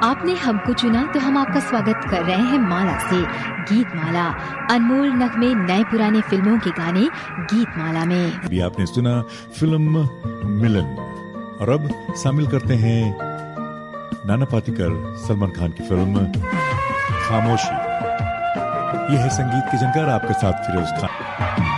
आपने हमको चुना तो हम आपका स्वागत कर रहे हैं माला से। गीत माला, अनमोल नगमे नए पुराने फिल्मों के गाने गीत माला में। अभी आपने सुना फिल्म मिलन, और अब शामिल करते हैं नाना पाटेकर सलमान खान की फिल्म खामोशी। यह है संगीत के जानकार, आपके साथ फिरोज खान।